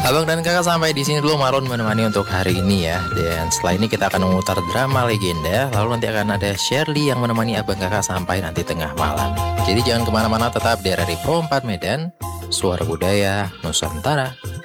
Abang dan kakak sampai di sini dulu Marlon menemani untuk hari ini ya. Dan setelah ini kita akan memutar drama legenda. Lalu nanti akan ada Shirley yang menemani abang kakak sampai nanti tengah malam. Jadi jangan kemana-mana, tetap di RRI Pro 4 Medan, Suara Budaya Nusantara.